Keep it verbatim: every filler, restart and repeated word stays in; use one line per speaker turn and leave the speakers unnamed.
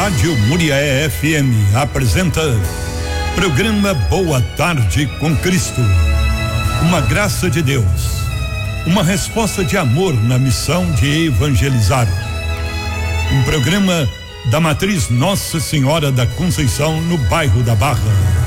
Rádio Muriaé F M apresenta programa Boa Tarde com Cristo. Uma graça de Deus, uma resposta de amor na missão de evangelizar. Um programa da Matriz Nossa Senhora da Conceição, no bairro da Barra.